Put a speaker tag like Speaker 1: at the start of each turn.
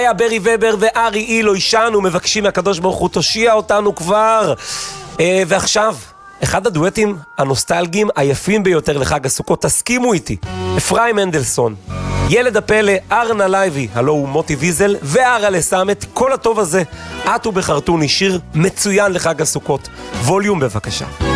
Speaker 1: היה ברי ובר וארי אילו אישנו מבקשים מהקדוש ברוך הוא תושיע אותנו כבר. ועכשיו, אחד הדואטים הנוסטלגיים היפים ביותר לחג הסוכות, תסכימו איתי, אפרים מנדלסון, ילד הפלא, ארנה לייבי, הלו הוא מוטי ויזל, וארה לסמת, כל הטוב הזה, עטו בחרטוני, שיר מצוין לחג הסוכות. ווליום בבקשה.